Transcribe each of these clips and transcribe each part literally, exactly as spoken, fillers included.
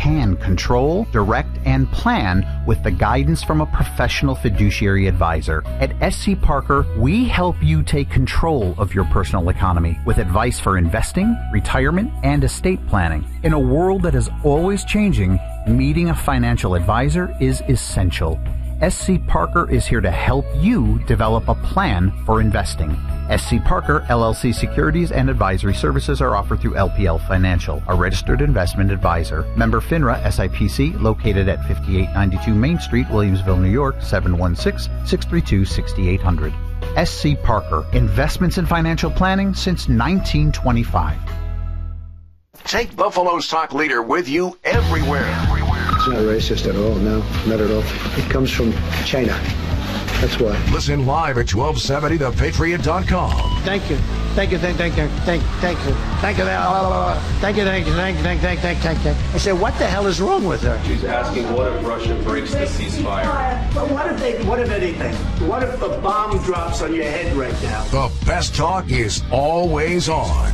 can control, direct, and plan with the guidance from a professional fiduciary advisor. At S C Parker, we help you take control of your personal economy with advice for investing, retirement, and estate planning. In a world that is always changing, meeting a financial advisor is essential. S C Parker is here to help you develop a plan for investing. S C Parker, L L C securities and advisory services are offered through L P L Financial, a registered investment advisor. Member FINRA S I P C, located at fifty-eight ninety-two Main Street, Williamsville, New York, seven one six, six three two, six eight zero zero. S C Parker, investments in financial planning since nineteen twenty-five. Take Buffalo's talk leader with you everywhere. It's not racist at all, no, not at all. It comes from China. That's why. Listen live at twelve seventy the patriot dot com. Thank you. Thank you, thank, thank you, thank, thank you, thank you, thank you, thank you, thank you, thank, thank, thank, thank you. I said, what the hell is wrong with her? She's asking, what if Russia breaks the ceasefire? But what if they, what if anything? What if a bomb drops on your head right now? The best talk is always on.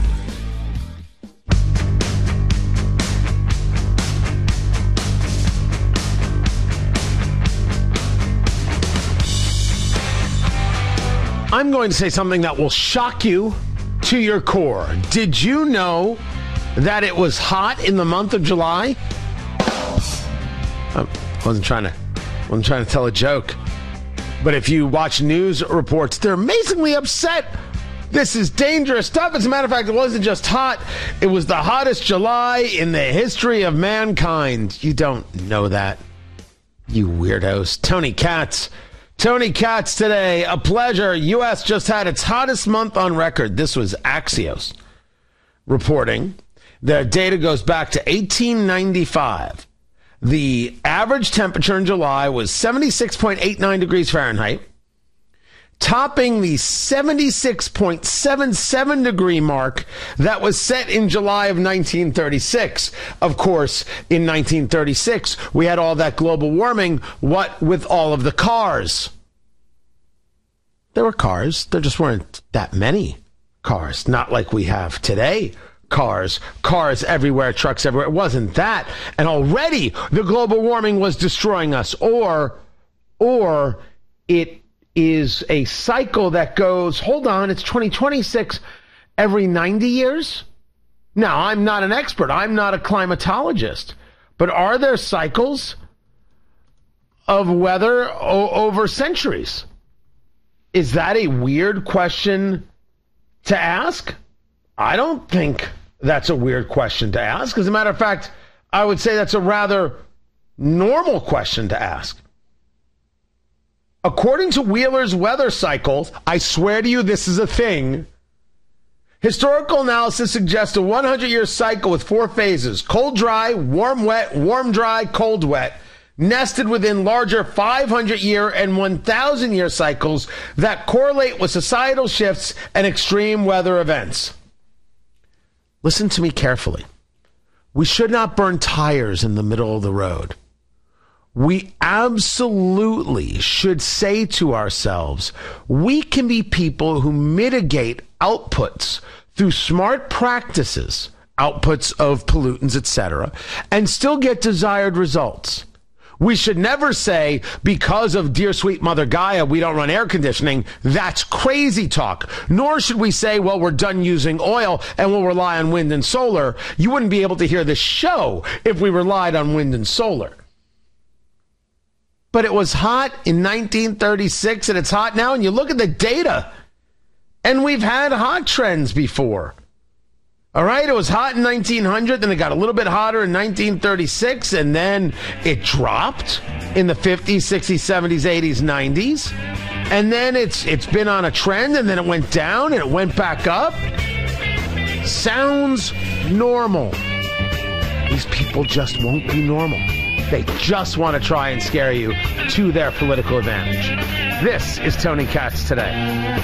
I'm going to say something that will shock you to your core. Did you know that it was hot in the month of July? I wasn't trying to, wasn't trying to tell a joke. But if you watch news reports, they're amazingly upset. This is dangerous stuff. As a matter of fact, it wasn't just hot. It was the hottest July in the history of mankind. You don't know that, you weirdos. Tony Katz. Tony Katz today, a pleasure. U S just had its hottest month on record. This was Axios reporting. The data goes back to eighteen ninety-five. The average temperature in July was seventy-six point eight nine degrees Fahrenheit, topping the seventy-six point seven seven degree mark that was set in July of nineteen thirty-six. Of course, in nineteen thirty-six, we had all that global warming, what with all of the cars. There were cars, there just weren't that many cars, not like we have today. Cars, cars everywhere, trucks everywhere. It wasn't that. And already the global warming was destroying us. Or, or it is a cycle that goes, hold on, it's twenty twenty-six, every ninety years? Now, I'm not an expert. I'm not a climatologist. But are there cycles of weather o- over centuries? Is that a weird question to ask? I don't think that's a weird question to ask. As a matter of fact, I would say that's a rather normal question to ask. According to Wheeler's weather cycles, I swear to you this is a thing, historical analysis suggests a one hundred year cycle with four phases: cold, dry, warm, wet, warm, dry, cold, wet, nested within larger five hundred year and one thousand year cycles that correlate with societal shifts and extreme weather events. Listen to me carefully. We should not burn tires in the middle of the road. We absolutely should say to ourselves, we can be people who mitigate outputs through smart practices, outputs of pollutants, et cetera, and still get desired results. We should never say, because of dear sweet Mother Gaia, we don't run air conditioning. That's crazy talk. Nor should we say, well, we're done using oil and we'll rely on wind and solar. You wouldn't be able to hear this show if we relied on wind and solar. But it was hot in nineteen thirty-six and it's hot now. And you look at the data and we've had hot trends before. All right, it was hot in nineteen hundred, then it got a little bit hotter in nineteen thirty-six, and then it dropped in the fifties, sixties, seventies, eighties, nineties. And then it's it's been on a trend, and then it went down, and it went back up. Sounds normal. These people just won't be normal. They just want to try and scare you to their political advantage. This is Tony Katz Today.